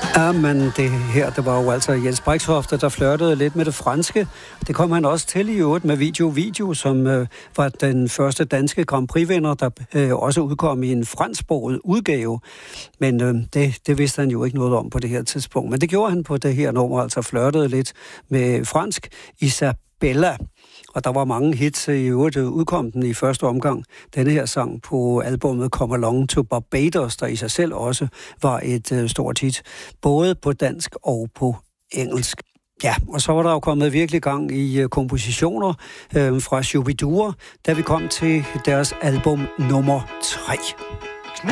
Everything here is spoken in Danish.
Ja, men det her, det var jo altså Jens Brixtofte, der flirtede lidt med det franske. Det kom han også til i øvrigt med Video, som var den første danske Grand Prix-vinder, der også udkom i en fransksproget udgave. Men det vidste han jo ikke noget om på det her tidspunkt. Men det gjorde han på det her nummer, altså flirtede lidt med fransk. Isabella. Og der var mange hits i øvrigt, udkom den i første omgang. Denne her sang på albumet Come Along to Barbados, der i sig selv også var et stort hit. Både på dansk og på engelsk. Ja, og så var der jo kommet virkelig gang i kompositioner fra Shubidua, da vi kom til deres album nummer 3.